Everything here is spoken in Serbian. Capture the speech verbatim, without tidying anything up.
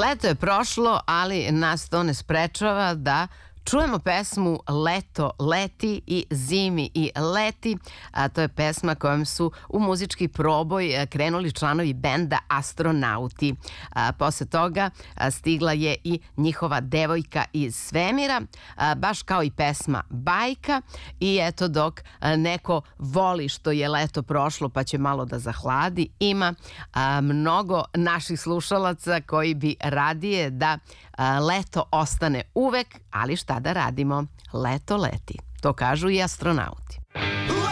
Leto je prošlo, ali nas to ne sprečava da čujemo pesmu Leto leti i zimi i leti, a to je pesma kojom su u muzički proboj krenuli članovi benda Astronauti. A, posle toga a, stigla je i njihova Devojka iz svemira, a, baš kao i pesma Bajka, i eto dok a, neko voli što je leto prošlo pa će malo da zahladi, ima a, mnogo naših slušalaca koji bi radije da a, leto ostane uvek, ali šta da radimo? Leto leti. To kažu i astronauti.